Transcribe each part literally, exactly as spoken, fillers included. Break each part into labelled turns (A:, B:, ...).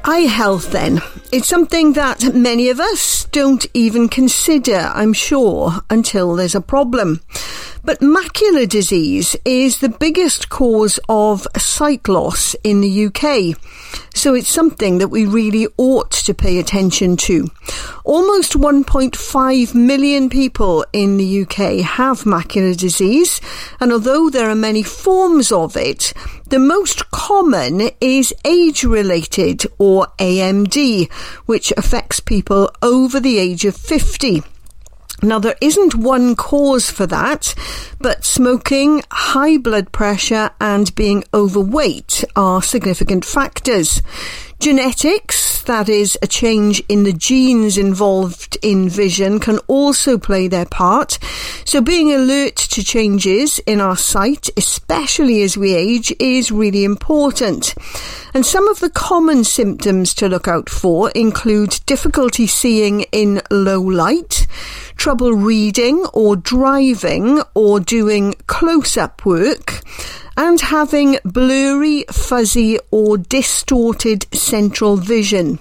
A: Eye health then. It's something that many of us don't even consider, I'm sure, until there's a problem. But macular disease is the biggest cause of sight loss in the U K. So it's something that we really ought to pay attention to. Almost one point five million people in the U K have macular disease, and although there are many forms of it, the most common is age-related, or A M D, which affects people over the age of fifty. Now, there isn't one cause for that, but smoking, high blood pressure and being overweight are significant factors. Genetics, that is, a change in the genes involved in vision, can also play their part. So being alert to changes in our sight, especially as we age, is really important. And some of the common symptoms to look out for include difficulty seeing in low light, trouble reading or driving or doing close-up work, and having blurry, fuzzy or distorted central vision.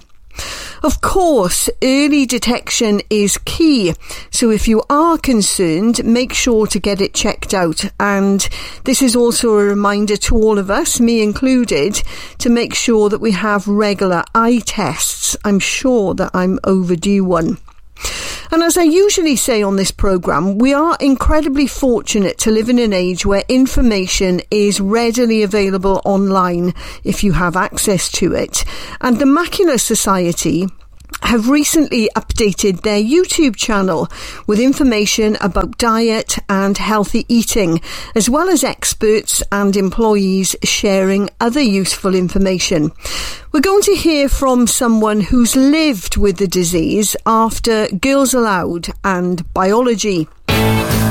A: Of course, early detection is key, so if you are concerned, make sure to get it checked out. And this is also a reminder to all of us, me included, to make sure that we have regular eye tests. I'm sure that I'm overdue one. And as I usually say on this programme, we are incredibly fortunate to live in an age where information is readily available online if you have access to it. And the Macular Society have recently updated their YouTube channel with information about diet and healthy eating, as well as experts and employees sharing other useful information. We're going to hear from someone who's lived with the disease after Girls Aloud and biology.